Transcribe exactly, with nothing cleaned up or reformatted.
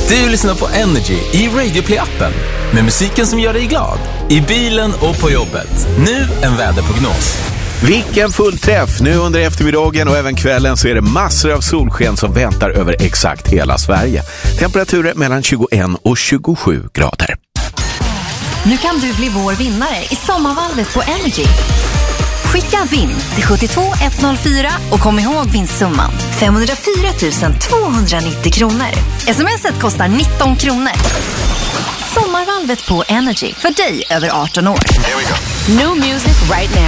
Du lyssnar på Energy i Radio Play-appen med musiken som gör dig glad. I bilen och på jobbet. Nu en väderprognos. Vilken fullträff! Nu under eftermiddagen och även kvällen så är det massor av solsken som väntar över exakt hela Sverige. Temperaturer mellan tjugoett och tjugosju grader. Nu kan du bli vår vinnare i sommarvalvet på Energy. Skicka vinn till sjuttiotvå ett noll fyra och kom ihåg vinstsumman femhundrafyra tusen tvåhundranittio kronor. Smset kostar nitton kronor. Sommarvalvet på Energy för dig över arton år. New music right now.